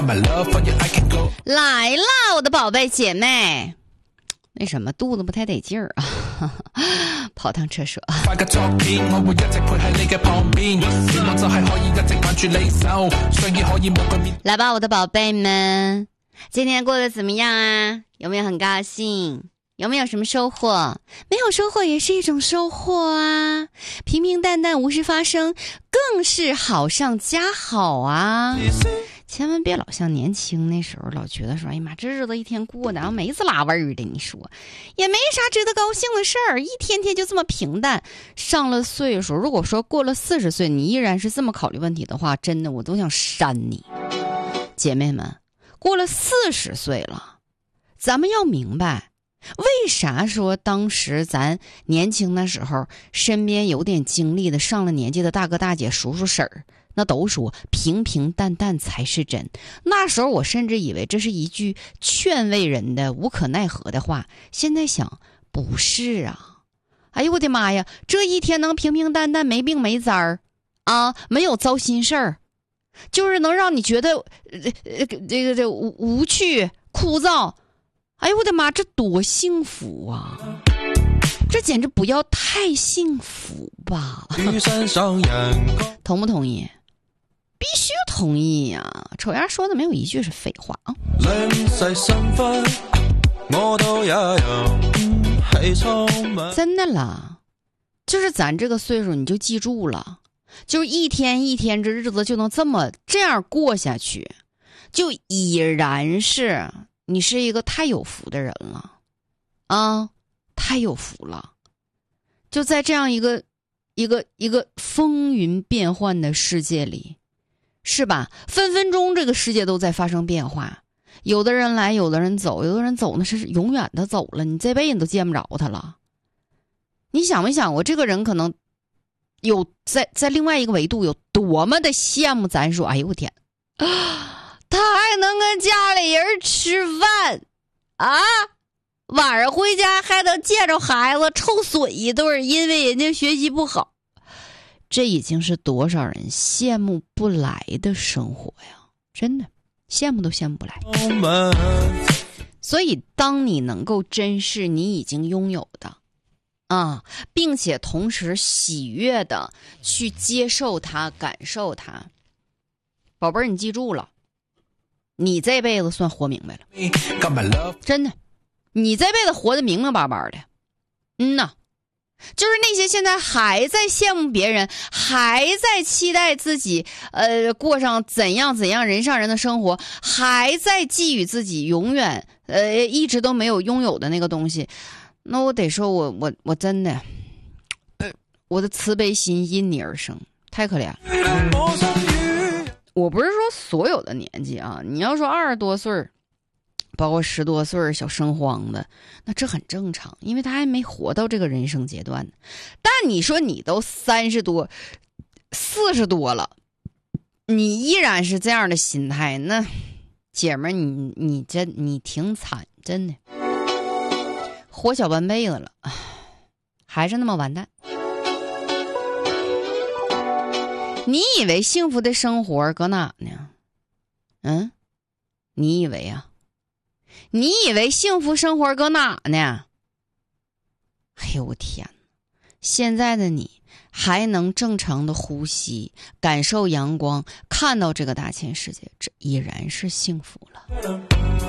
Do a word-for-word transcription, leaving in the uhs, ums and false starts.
来啦，我的宝贝姐妹，为什么肚子不太得劲儿啊？跑趟厕所。来吧，我的宝贝们，今天过得怎么样啊？有没有很高兴？有没有什么收获？没有收获也是一种收获啊！平平淡淡无事发生，更是好上加好啊！千万别老像年轻那时候，老觉得说，哎呀妈，这日子一天过的，然后没滋拉味儿的。你说，也没啥值得高兴的事儿，一天天就这么平淡。上了岁数，如果说过了四十岁，你依然是这么考虑问题的话，真的我都想扇你。姐妹们，过了四十岁了，咱们要明白。为啥说当时咱年轻的时候身边有点经历的上了年纪的大哥大姐叔叔婶儿，那都说平平淡淡才是真。那时候我甚至以为这是一句劝慰人的无可奈何的话，现在想不是啊。哎呦我的妈呀，这一天能平平淡淡没病没灾儿啊，没有糟心事儿，就是能让你觉得呃呃这个这无无趣枯燥。哎呦我的妈，这多幸福啊！这简直不要太幸福吧？同不同意？必须同意呀、啊！丑丫说的没有一句是废话啊！真的啦，就是咱这个岁数，你就记住了，就一天一天这日子就能这么这样过下去，就已然是。你是一个太有福的人了，啊，太有福了！就在这样一个一个一个风云变幻的世界里，是吧？分分钟这个世界都在发生变化，有的人来，有的人走，有的人走那是永远的走了，你这辈子都见不着他了。你想没想过，这个人可能有在在另外一个维度有多么的羡慕咱说，哎呦我天啊！他还能跟家里人吃饭啊，晚上回家还能见着孩子臭损一顿，因为人家学习不好。这已经是多少人羡慕不来的生活呀，真的羡慕都羡慕不来。所以当你能够珍视你已经拥有的啊，并且同时喜悦的去接受它，感受它，宝贝儿，你记住了，你这辈子算活明白了，真的，你这辈子活得明明白白的。嗯呐，就是那些现在还在羡慕别人，还在期待自己呃过上怎样怎样人上人的生活，还在寄予自己永远呃一直都没有拥有的那个东西，那我得说我我我真的，呃，我的慈悲心因你而生，太可怜了。我不是说所有的年纪啊，你要说二十多岁包括十多岁小生荒的，那这很正常，因为他还没活到这个人生阶段。但你说你都三十多四十多了，你依然是这样的心态，那姐们儿你你真你挺惨，真的活小半辈子了，还是那么完蛋。你以为幸福的生活搁哪呢？嗯，你以为啊？你以为幸福生活搁哪呢？哎呦我天，现在的你还能正常的呼吸，感受阳光，看到这个大千世界，这依然是幸福了。